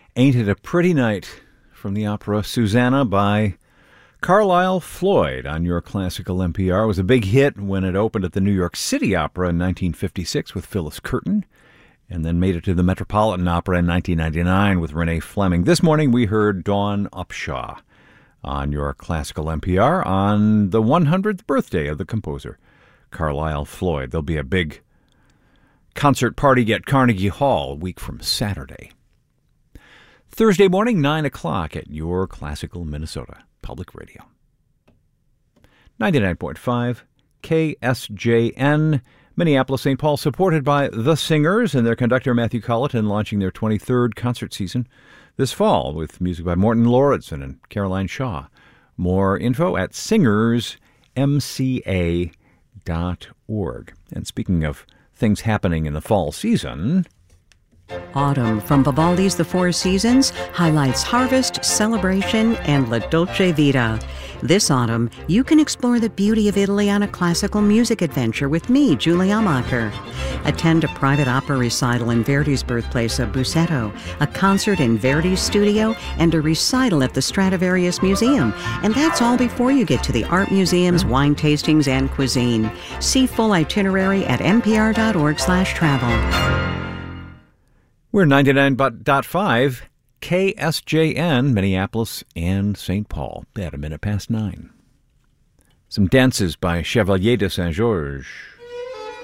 Ain't It a Pretty Night from the opera Susanna by Carlisle Floyd on your classical NPR. It was a big hit when it opened at the New York City Opera in 1956 with Phyllis Curtin, and then made it to the Metropolitan Opera in 1999 with Renee Fleming. This morning we heard Dawn Upshaw on your classical NPR on the 100th birthday of the composer, Carlisle Floyd. There'll be a big concert party at Carnegie Hall a week from Saturday. Thursday morning, 9 o'clock at your classical Minnesota Public Radio. 99.5 KSJN, Minneapolis, St. Paul, supported by The Singers and their conductor Matthew Colleton, launching their 23rd concert season this fall with music by Morton Lauritsen and Caroline Shaw. More info at singersmca.org. And speaking of things happening in the fall season, Autumn from Vivaldi's The Four Seasons highlights harvest, celebration, and La Dolce Vita. This autumn, you can explore the beauty of Italy on a classical music adventure with me, Julie Amacher. Attend a private opera recital in Verdi's birthplace of Busseto, a concert in Verdi's studio, and a recital at the Stradivarius Museum. And that's all before you get to the art museums, wine tastings, and cuisine. See full itinerary at npr.org/travel. We're 99.5 KSJN, Minneapolis and St. Paul, at 9:01. Some dances by Chevalier de Saint-Georges.